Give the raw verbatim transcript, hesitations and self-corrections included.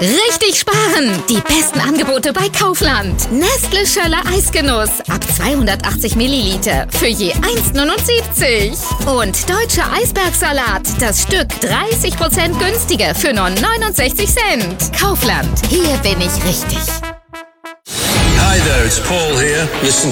Richtig sparen! Die besten Angebote bei Kaufland. Nestle Schöller Eisgenuss ab zweihundertachtzig Milliliter für je eins Komma neunundsiebzig. Und Deutscher Eisbergsalat, das Stück dreißig Prozent günstiger für nur neunundsechzig Cent. Kaufland, hier bin ich richtig. Hi there, it's Paul here. Listen